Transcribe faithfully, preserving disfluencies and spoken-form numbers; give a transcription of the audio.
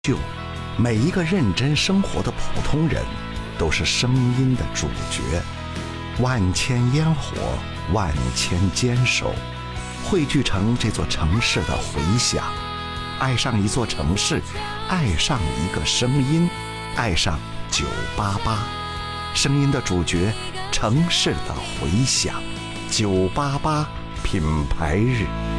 就每一个认真生活的普通人都是声音的主角，万千烟火，万千坚守，汇聚成这座城市的回响。爱上一座城市，爱上一个声音，爱上九八八，声音的主角，城市的回响。九八八品牌日。